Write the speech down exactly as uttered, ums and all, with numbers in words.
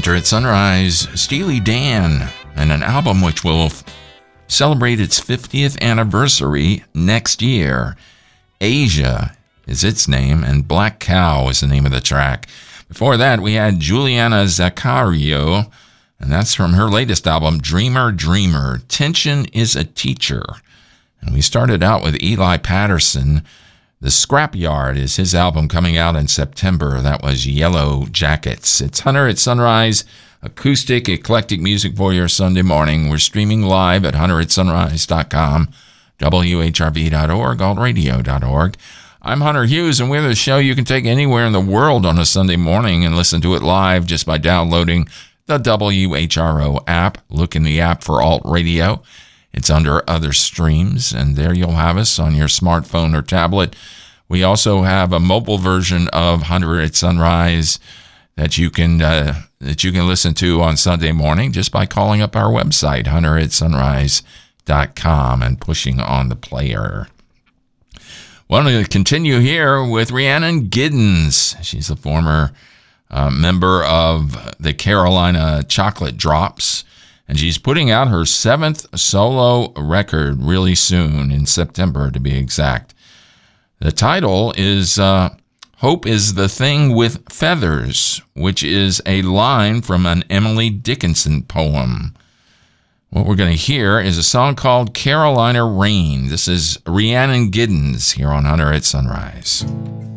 Hunter at Sunrise, Steely Dan, and an album which will f- celebrate its fiftieth anniversary next year. Asia is its name, and Black Cow is the name of the track. Before that, we had Juliana Zaccario, and that's from her latest album, Dreamer, Dreamer. Tension is a Teacher. And we started out with Eli Patterson. The Scrapyard is his album coming out in September. That was Yellow Jackets. It's Hunter at Sunrise, acoustic, eclectic music for your Sunday morning. We're streaming live at hunter at sunrise dot com, W H R V dot org, alt radio dot org. I'm Hunter Hughes, and we're the show you can take anywhere in the world on a Sunday morning and listen to it live just by downloading the W H R O app. Look in the app for Alt Radio. It's under Other Streams, and there you'll have us on your smartphone or tablet. We also have a mobile version of Hunter at Sunrise that you can uh, that you can listen to on Sunday morning just by calling up our website, hunter at sunrise dot com, and pushing on the player. Well, I'm going to continue here with Rhiannon Giddens. She's a former uh, member of the Carolina Chocolate Drops, and she's putting out her seventh solo record really soon, in September to be exact. The title is uh, Hope is the Thing with Feathers, which is a line from an Emily Dickinson poem. What we're going to hear is a song called Carolina Rain. This is Rhiannon Giddens here on Hunter at Sunrise.